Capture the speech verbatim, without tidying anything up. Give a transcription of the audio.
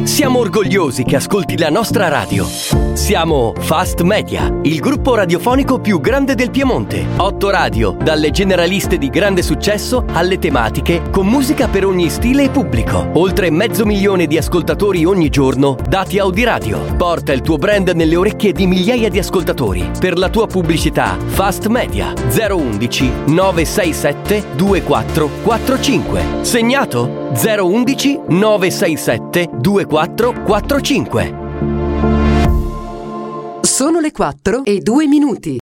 Siamo orgogliosi che ascolti la nostra radio. Siamo Fast Media, il gruppo radiofonico più grande del Piemonte. Otto radio, dalle generaliste di grande successo alle tematiche, con musica per ogni stile e pubblico. Oltre mezzo milione di ascoltatori ogni giorno, dati Audiradio. Porta il tuo brand nelle orecchie di migliaia di ascoltatori. Per la tua pubblicità, Fast Media zero undici nove sei sette due quattro quattro cinque. Segnato? zero undici nove sei sette due quattro quattro cinque. Sono le quattro e due minuti.